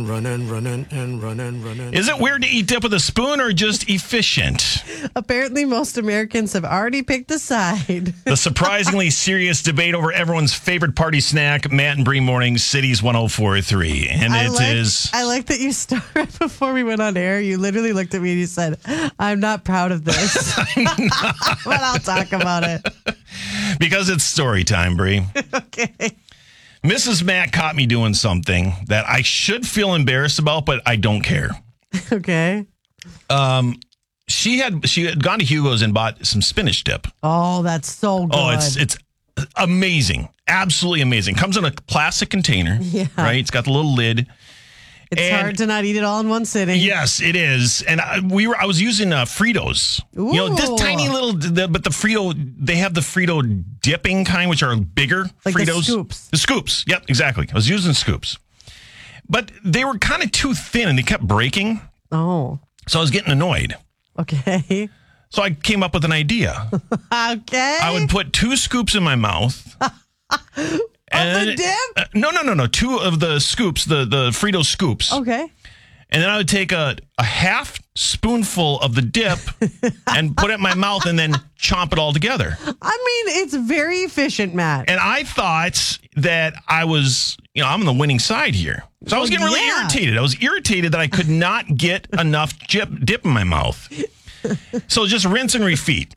Running. Is it weird to eat dip with a spoon or just efficient? Apparently, most Americans have already picked a side. The surprisingly serious debate over everyone's favorite party snack, Matt and Bree Mornings, Cities 104.3. And I like that you started before we went on air. You literally looked at me and you said, I'm not proud of this. But I'll talk about it. Because it's story time, Bree. Okay. Mrs. Matt caught me doing something that I should feel embarrassed about, but I don't care. Okay. She had gone to Hugo's and bought some spinach dip. Oh, that's so good. Oh, it's amazing. Absolutely amazing. Comes in a plastic container, right? It's got the little lid. It's hard to not eat it all in one sitting. Yes, it is. And I was using Fritos. Ooh. You know, this tiny little, but the Frito, they have the Frito dipping kind, which are bigger like Fritos. The scoops. The scoops. Yep, exactly. I was using scoops. But they were kind of too thin and they kept breaking. Oh. So I was getting annoyed. Okay. So I came up with an idea. Okay. I would put 2 scoops in my mouth. And the dip? No. 2 of the scoops, the Frito scoops. Okay. And then I would take a half spoonful of the dip and put it in my mouth and then chomp it all together. I mean, it's very efficient, Matt. And I thought that I was, I'm on the winning side here. So I was getting really irritated. I was irritated that I could not get enough dip in my mouth. So just rinse and repeat.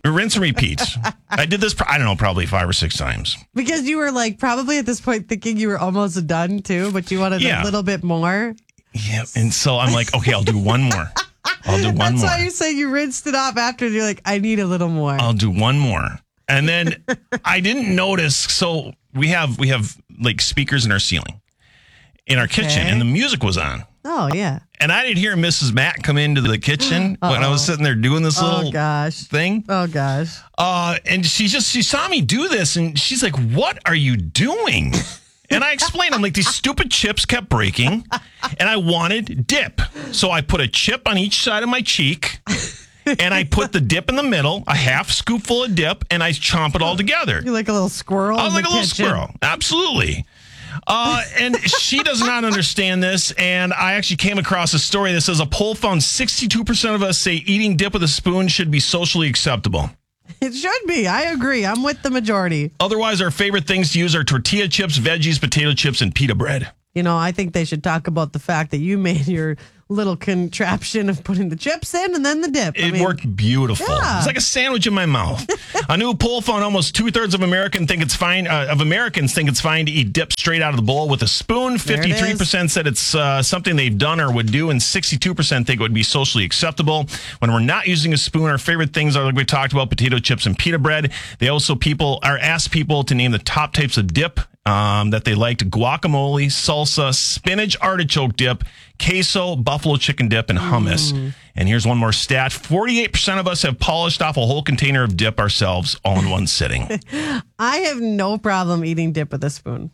I did this, I don't know, probably 5 or 6 times. Because you were probably at this point thinking you were almost done too, but you wanted a little bit more. Yeah. And so I'm like, okay, I'll do one more. That's why you say you rinsed it off after. And you're like, I need a little more. I'll do one more. And then I didn't notice. So we have like speakers in our ceiling in our kitchen and the music was on. Oh, yeah. And I didn't hear Mrs. Matt come into the kitchen when I was sitting there doing this little thing. Oh, gosh. And she saw me do this and she's like, what are you doing? And I explained, I'm like, these stupid chips kept breaking and I wanted dip. So I put a chip on each side of my cheek and I put the dip in the middle, a half scoopful of dip, and I chomp it all together. You're like a little squirrel. I was like a little squirrel. Absolutely. And she does not understand this. And I actually came across a story that says a poll found 62% of us say eating dip with a spoon should be socially acceptable. It should be. I agree. I'm with the majority. Otherwise, our favorite things to use are tortilla chips, veggies, potato chips, and pita bread. I think they should talk about the fact that you made your little contraption of putting the chips in and then the dip. It worked beautiful. Yeah. It's like a sandwich in my mouth. A new poll found almost 2/3 of Americans think it's fine to eat dip straight out of the bowl with a spoon. 53% said it's something they've done or would do, and 62% think it would be socially acceptable. When we're not using a spoon, our favorite things are, like we talked about, potato chips and pita bread. They also asked people to name the top types of dip that they liked: guacamole, salsa, spinach artichoke dip, queso, buffalo chicken dip, and hummus. And here's one more stat. 48% of us have polished off a whole container of dip ourselves all in one sitting. I have no problem eating dip with a spoon.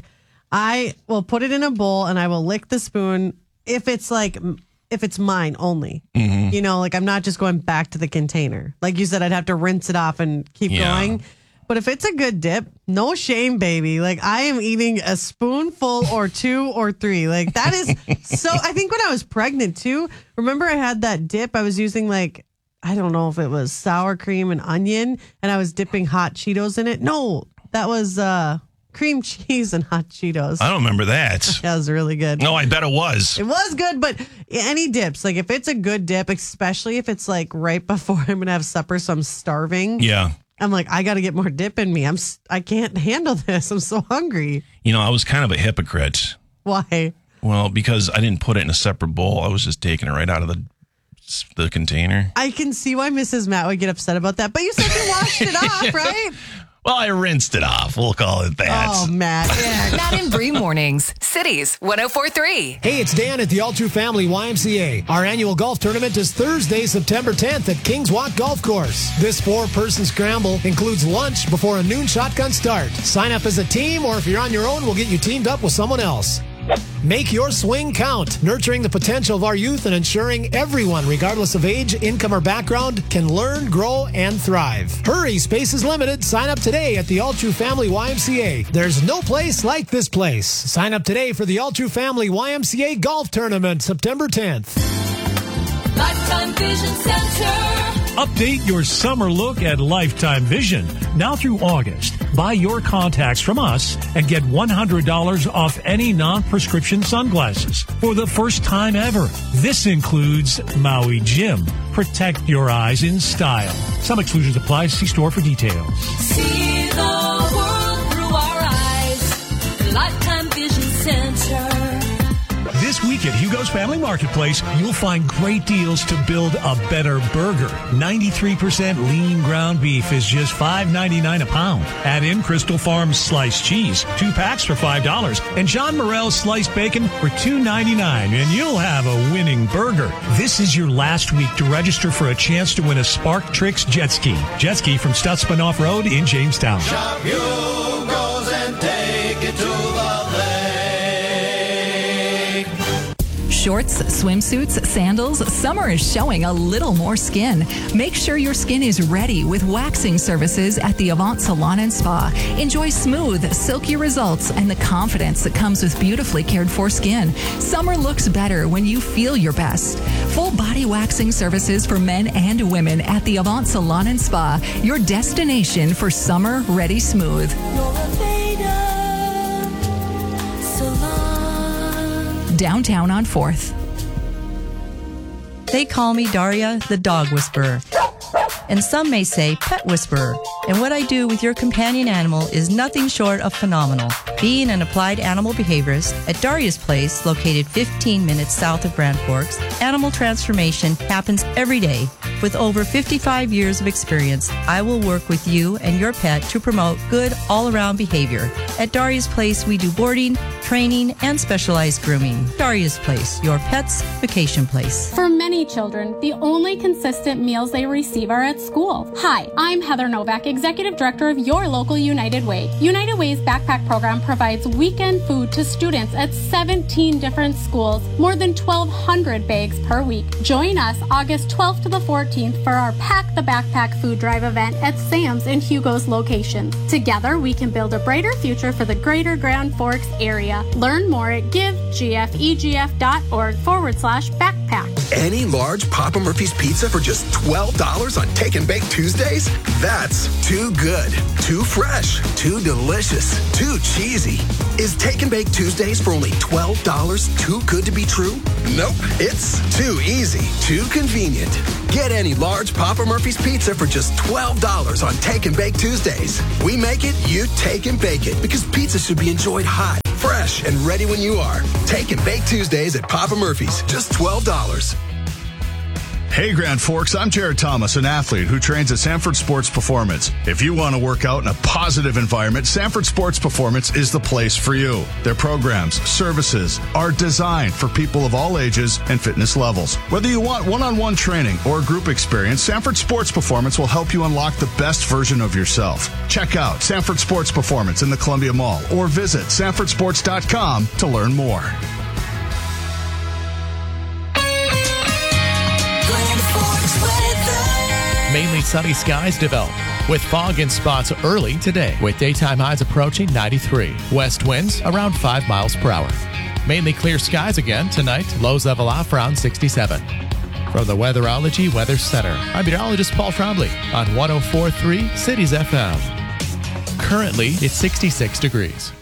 I will put it in a bowl and I will lick the spoon if it's mine only. Mm-hmm. I'm not just going back to the container. Like you said, I'd have to rinse it off and keep going. But if it's a good dip, no shame, baby. I am eating a spoonful or 2 or 3. That is so. I think when I was pregnant too, remember I had that dip. I was using I don't know if it was sour cream and onion, and I was dipping hot Cheetos in it. No, that was cream cheese and hot Cheetos. I don't remember that. That was really good. No, I bet it was. It was good, but any dips, if it's a good dip, especially if it's right before I'm going to have supper, so I'm starving. Yeah. I'm I got to get more dip in me. I can't handle this. I'm so hungry. I was kind of a hypocrite. Why? Well, because I didn't put it in a separate bowl. I was just taking it right out of the container. I can see why Mrs. Matt would get upset about that. But you said you washed it off, right? Well, I rinsed it off. We'll call it that. Oh, Matt. Yeah. Matt and Bree Mornings, Cities 104.3. Hey, it's Dan at the All True Family YMCA. Our annual golf tournament is Thursday, September 10th at Kings Walk Golf Course. This 4-person scramble includes lunch before a noon shotgun start. Sign up as a team, or if you're on your own, we'll get you teamed up with someone else. Make your swing count. Nurturing the potential of our youth and ensuring everyone, regardless of age, income, or background, can learn, grow, and thrive. Hurry, space is limited. Sign up today at the All True Family YMCA. There's no place like this place. Sign up today for the All True Family YMCA Golf Tournament, September 10th. Lifetime Vision Center. Update your summer look at Lifetime Vision. Now through August, buy your contacts from us and get $100 off any non-prescription sunglasses for the first time ever. This includes Maui Jim. Protect your eyes in style. Some exclusions apply. See store for details. See the world through our eyes. Lifetime Vision Center. This week at Hugo's Family Marketplace, you'll find great deals to build a better burger. 93% lean ground beef is just $5.99 a pound. Add in Crystal Farms sliced cheese, 2 packs for $5, and John Morrell's sliced bacon for $2.99, and you'll have a winning burger. This is your last week to register for a chance to win a Spark Tricks jet ski. Jet ski from Stutzman Off-Road in Jamestown. Shop Hugo's and take it to the lake. Shorts, swimsuits, sandals, summer is showing a little more skin. Make sure your skin is ready with waxing services at the Avant Salon and Spa. Enjoy smooth, silky results and the confidence that comes with beautifully cared for skin. Summer looks better when you feel your best. Full body waxing services for men and women at the Avant Salon and Spa, your destination for summer ready smooth. Downtown on 4th. They call me Daria, the dog whisperer. And some may say pet whisperer. And what I do with your companion animal is nothing short of phenomenal. Being an applied animal behaviorist at Daria's Place, located 15 minutes south of Grand Forks, animal transformation happens every day. With over 55 years of experience, I will work with you and your pet to promote good all-around behavior. At Daria's Place, we do boarding, training, and specialized grooming. Daria's Place, your pet's vacation place. For many children, the only consistent meals they receive are at school. Hi, I'm Heather Novak, Executive Director of your local United Way. United Way's backpack program provides weekend food to students at 17 different schools, more than 1,200 bags per week. Join us August 12th to the 14th for our Pack the Backpack food drive event at Sam's and Hugo's locations. Together, we can build a brighter future for the greater Grand Forks area. Learn more at givegfegf.org/backpack. Any large Papa Murphy's pizza for just $12 on Take and Bake Tuesdays? That's too good, too fresh, too delicious, too cheesy. Is Take and Bake Tuesdays for only $12 too good to be true? Nope, it's too easy, too convenient. Get any large Papa Murphy's pizza for just $12 on Take and Bake Tuesdays. We make it, you take and bake it, because pizza should be enjoyed hot, fresh, and ready when you are. Take and Bake Tuesdays at Papa Murphy's, just $12. Hey Grand Forks, I'm Jared Thomas, an athlete who trains at Sanford Sports Performance. If you want to work out in a positive environment, Sanford Sports Performance is the place for you. Their programs, services are designed for people of all ages and fitness levels. Whether you want one-on-one training or group experience, Sanford Sports Performance will help you unlock the best version of yourself. Check out Sanford Sports Performance in the Columbia Mall or visit sanfordsports.com to learn more. Mainly sunny skies develop with fog in spots early today, with daytime highs approaching 93. West winds around 5 miles per hour. Mainly clear skies again tonight. Lows level off around 67. From the Weatherology Weather Center, I'm meteorologist Paul Trombley on 104.3 Cities FM. Currently, it's 66 degrees.